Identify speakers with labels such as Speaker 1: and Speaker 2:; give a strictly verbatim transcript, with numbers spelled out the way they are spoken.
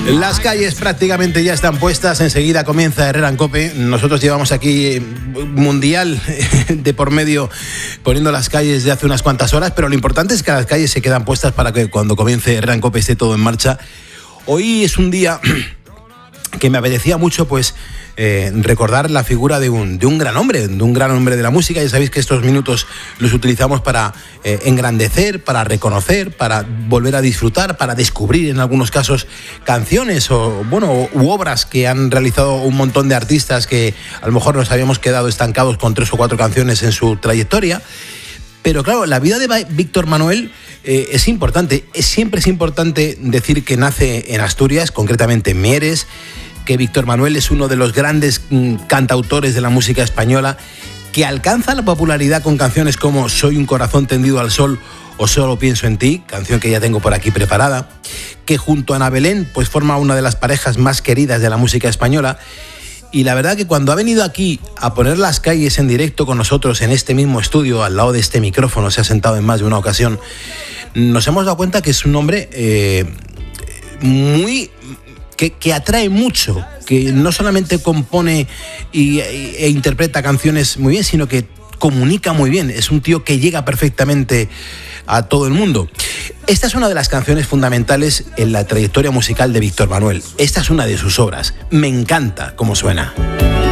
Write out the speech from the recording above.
Speaker 1: Las calles prácticamente ya están puestas, enseguida comienza Herrera en Cope. Nosotros llevamos aquí mundial de por medio poniendo las calles de hace unas cuantas horas, pero lo importante es que las calles se quedan puestas para que cuando comience Herrera en Cope esté todo en marcha. Hoy es un día que me apetecía mucho pues eh, recordar la figura de un, de un gran hombre, de un gran hombre de la música. Ya sabéis que estos minutos los utilizamos para eh, engrandecer, para reconocer, para volver a disfrutar, para descubrir en algunos casos canciones o bueno u obras que han realizado un montón de artistas que a lo mejor nos habíamos quedado estancados con tres o cuatro canciones en su trayectoria. Pero claro, la vida de Víctor Manuel eh, es importante. Es, siempre es importante decir que nace en Asturias, concretamente en Mieres, que Víctor Manuel es uno de los grandes mm, cantautores de la música española, que alcanza la popularidad con canciones como Soy un corazón tendido al sol o Solo pienso en ti, canción que ya tengo por aquí preparada, que junto a Ana Belén pues forma una de las parejas más queridas de la música española. Y la verdad que cuando ha venido aquí a poner las calles en directo con nosotros en este mismo estudio, al lado de este micrófono, se ha sentado en más de una ocasión, nos hemos dado cuenta que es un hombre eh, muy... Que, que atrae mucho, que no solamente compone y, e, e interpreta canciones muy bien, sino que comunica muy bien. Es un tío que llega perfectamente a todo el mundo. Esta es una de las canciones fundamentales en la trayectoria musical de Víctor Manuel. Esta es una de sus obras. Me encanta cómo suena.